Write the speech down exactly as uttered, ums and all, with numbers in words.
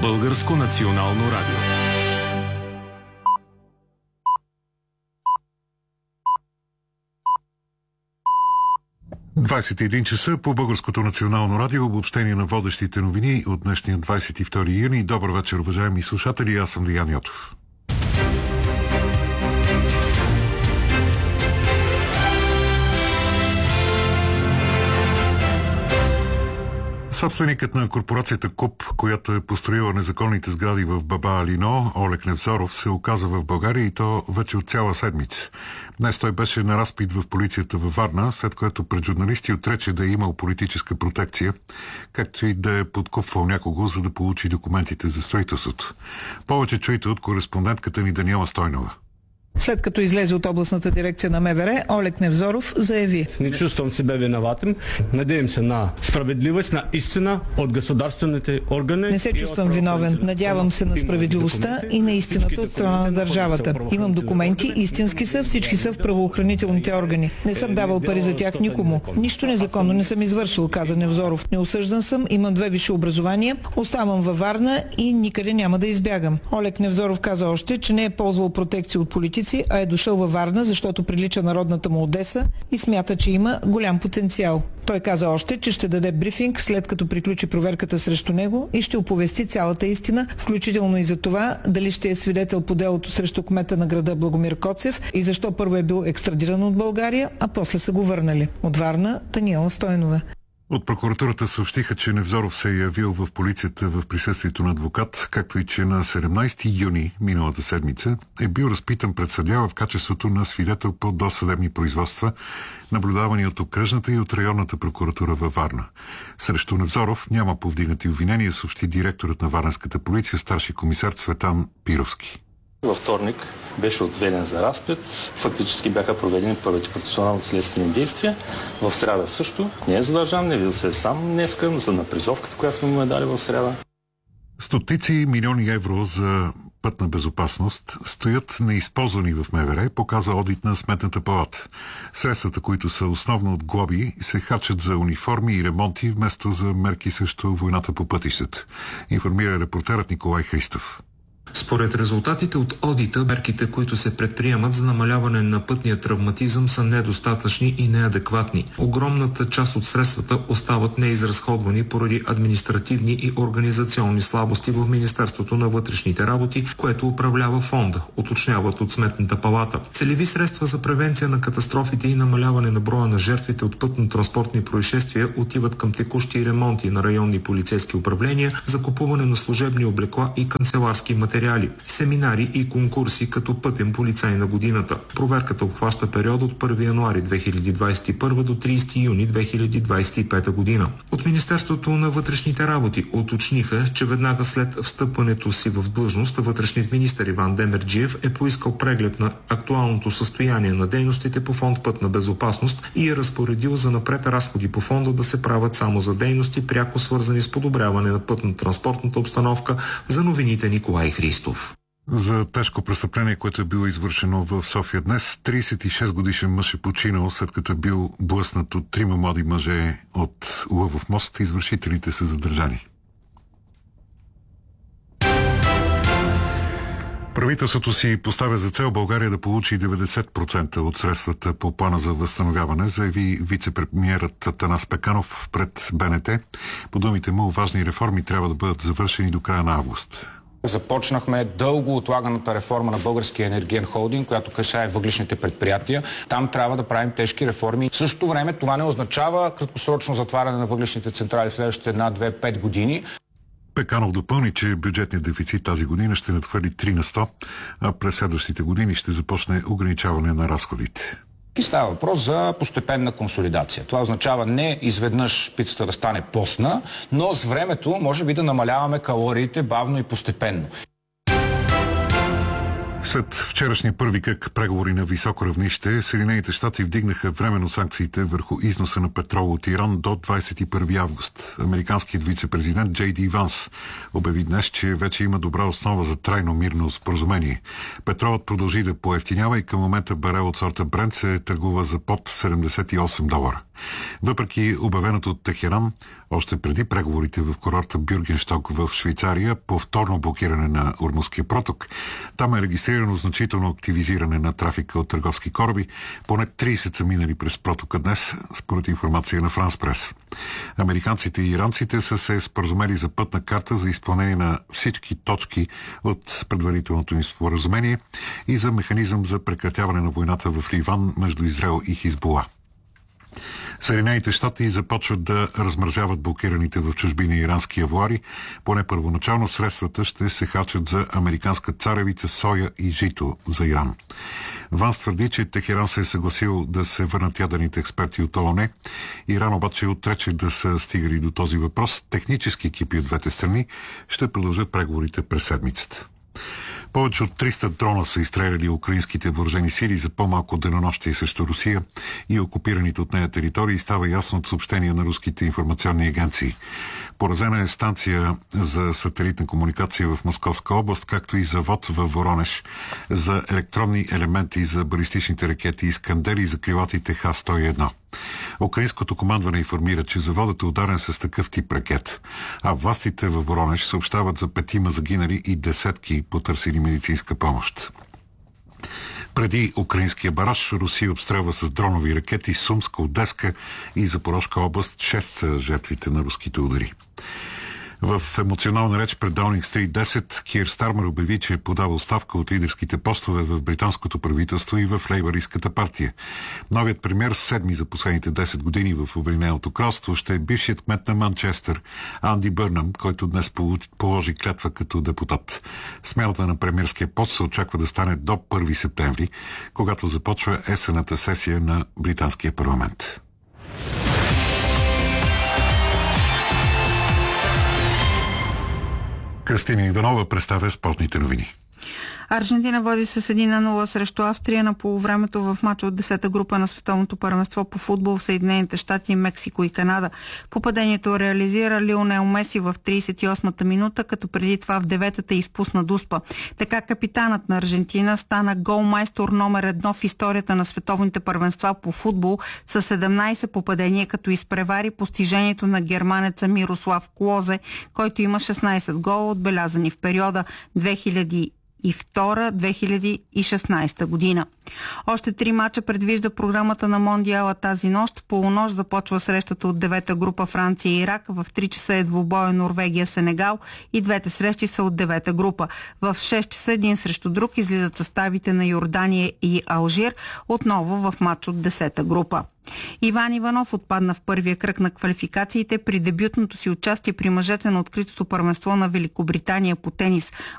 Българско национално радио. двадесет и един часа по Българското национално радио, обобщение на водещите новини от днешния двадесет и втори юни. Добър вечер, уважаеми слушатели, аз съм Диан Йотов. Собственикът на корпорацията КУП, която е построила незаконните сгради в Баба Алино, Олег Невзоров, се оказа в България и то вече от цяла седмица. Днес той беше на разпит в полицията във Варна, след което пред журналисти отрече да е имал политическа протекция, както и да е подкупвал някого, за да получи документите за строителството. Повече чуйте от кореспондентката ни Даниела Стойнова. След като излезе от областната дирекция на МВР, Олег Невзоров заяви: Не чувствам себя виноватым. Надеем се на справедливост, на истина от государствените органи. Не се чувствам виновен. Надявам се на справедливостта и на истината от страна на държавата. Имам документи, истински са, всички са в правоохранителните органи. Не съм давал пари за тях никому. Нищо незаконно не съм извършил, каза Невзоров. Неосъждан съм, имам две висши образования, оставам във Варна и никъде няма да избягам. Олег Невзоров каза още, че не е ползвал протекция от политици, а е дошъл във Варна, защото прилича на родната му Одеса и смята, че има голям потенциал. Той каза още, че ще даде брифинг след като приключи проверката срещу него и ще оповести цялата истина, включително и за това дали ще е свидетел по делото срещу кмета на града Благомир Коцев и защо първо е бил екстрадиран от България, а после са го върнали. От Варна, Даниела Стойнова. От прокуратурата съобщиха, че Невзоров се е явил в полицията в присъствието на адвокат, както и че на седемнадесети юни миналата седмица е бил разпитан пред съдия в качеството на свидетел по досъдебни производства, наблюдавани от окръжната и от районната прокуратура във Варна. Срещу Невзоров няма повдигнати обвинения, съобщи директорът на варненската полиция, старши комисар Цветан Пировски. Във вторник беше отведен за разпит. Фактически бяха проведени първите процесуално следствени действия. В сряда също. Не е задържан, не бил се сам днеска за напризовката, която сме му е дали в сряда. Стотици милиони евро за пътна безопасност стоят неизползвани в МВР, показа одит на Сметната палата. Средствата, които са основно от глоби, се харчат за униформи и ремонти, вместо за мерки срещу войната по пътищата, информира репортерът Николай Христов. Според резултатите от одита, мерките, които се предприемат за намаляване на пътния травматизъм, са недостатъчни и неадекватни. Огромната част от средствата остават неизразходвани поради административни и организационни слабости в Министерството на вътрешните работи, което управлява фонда, уточняват от Сметната палата. Целеви средства за превенция на катастрофите и намаляване на броя на жертвите от пътно-транспортни происшествия отиват към текущи ремонти на районни полицейски управления, закупуване на служебни облекла и канцеларски материали, семинари и конкурси като пътен полицай на годината. Проверката обхваща период от първи януари две хиляди двадесет и първа до тридесети юни две хиляди двадесет и пета година. От Министерството на вътрешните работи уточниха, че веднага след встъпването си в длъжност, вътрешният министър Иван Демерджиев е поискал преглед на актуалното състояние на дейностите по фонд Пътна безопасност и е разпоредил за напред разходи по фонда да се правят само за дейности, пряко свързани с подобряване на пътно-транспортната обстановка. За новините Николай Христов. За тежко престъпление, което е било извършено в София днес, тридесет и шест годишен мъж е починал, след като е бил блъснат от трима млади мъже от Лъвов мост. Извършителите са задържани. Правителството си поставя за цел България да получи деветдесет процента от средствата по плана за възстановяване, заяви вице-премиерът Атанас Пеканов пред БНТ. По думите му, важни реформи трябва да бъдат завършени до края на август. Започнахме дълго отлаганата реформа на Българския енергиен холдинг, която касае въглищните предприятия. Там трябва да правим тежки реформи. В същото време това не означава краткосрочно затваряне на въглищните централи в следващите една, две, пет години. Пеканов допълни, че бюджетният дефицит тази година ще надхвърли три на сто, а през следващите години ще започне ограничаване на разходите. И става въпрос за постепенна консолидация. Това означава не изведнъж пицата да стане постна, но с времето може би да намаляваме калориите бавно и постепенно. След вчерашния първи кръг преговори на високо равнище, Съединените щати вдигнаха временно санкциите върху износа на петрол от Иран до двадесет и първи август. Американският вице-президент Джей Ди Ванс обяви днес, че вече има добра основа за трайно мирно споразумение. Петролът продължи да поевтинява и към момента барел от сорта Брент се търгува за под седемдесет и осем долара. Въпреки обявеното от Техеран, още преди преговорите в курорта Бюргеншток в Швейцария, повторно блокиране на Ормузския проток, там е регистрирано значително активизиране на трафика от търговски кораби. Поне трийсет са минали през протока днес, според информация на Франс Прес. Американците и иранците са се споразумели за пътна карта за изпълнение на всички точки от предварителното им споразумение и за механизъм за прекратяване на войната в Ливан между Израел и Хизбула. Съединените щати започват да размразяват блокираните в чужбина ирански авуари. Поне първоначално средствата ще се харчат за американска царевица, соя и жито за Иран. Ванс твърди, че Техеран се е съгласил да се върнат ядрените експерти от ООН. Иран обаче отрече да са стигали до този въпрос. Технически екипи от двете страни ще продължат преговорите през седмицата. Повече от триста дрона са изстреляли украинските въоръжени сили за по-малко денонощие срещу Русия и окупираните от нея територии, става ясно от съобщения на руските информационни агенции. Поразена е станция за сателитна комуникация в Московска област, както и завод във Воронеж за електронни елементи за балистичните ракети Искандер и за крилатите Х сто и едно. Украинското командване информира, че заводът е ударен с такъв тип ракет, а властите във Воронеж съобщават за петима загинали и десетки потърсили медицинска помощ. Преди украинския бараж, Русия обстрелва с дронови ракети Сумска, Одеска и Запорожка област. Шест са жертвите на руските удари. В емоционална реч пред Даунинг Стрит десет, Кир Стармер обяви, че е подава оставка от лидерските постове в британското правителство и в лейбъристската партия. Новият премиер, седми за последните десет години в Обединеното кралство, ще е бившият кмет на Манчестър Анди Бърнам, който днес положи клетва като депутат. Смяната на премиерския пост се очаква да стане до първи септември, когато започва есенната сесия на британския парламент. Кристина Иванова представя спортните новини. Аржентина води с едно на нула срещу Австрия на полувремето в мача от десета група на световното първенство по футбол в Съединените щати, Мексико и Канада. Попадението реализира Лионел Меси в тридесет и осмата минута, като преди това в деветата изпусна дуспа. Така капитанът на Аржентина стана голмайстор номер едно в историята на световните първенства по футбол с седемнадесет попадения, като изпревари постижението на германеца Мирослав Клозе, който има шестнадесет гола, отбелязани в периода две хиляди и втора - две хиляди и шестнадесета година. Още три мача предвижда програмата на Мондиала тази нощ. В полунощ започва срещата от девета група Франция и Ирак. В три часа е двубоя Норвегия-Сенегал и двете срещи са от девета група. В шест часа един срещу друг излизат съставите на Йордания и Алжир, отново в матч от десета група. Иван Иванов отпадна в първия кръг на квалификациите при дебютното си участие при мъжете на откритото първенство на Великобритания по тенис.